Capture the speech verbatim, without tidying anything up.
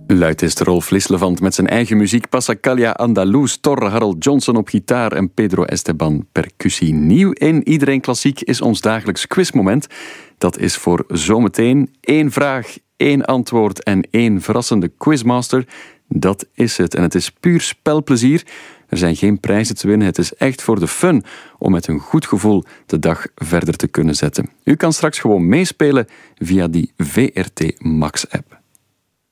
Luid is de Rolf Lislevant met zijn eigen muziek. Passacaglia Andaluz, Thor, Harold Johnson op gitaar en Pedro Esteban percussie. Nieuw in Iedereen Klassiek is ons dagelijks quizmoment. Dat is voor zometeen één vraag, één antwoord en één verrassende quizmaster. Dat is het. En het is puur spelplezier. Er zijn geen prijzen te winnen. Het is echt voor de fun om met een goed gevoel de dag verder te kunnen zetten. U kan straks gewoon meespelen via die V R T Max app.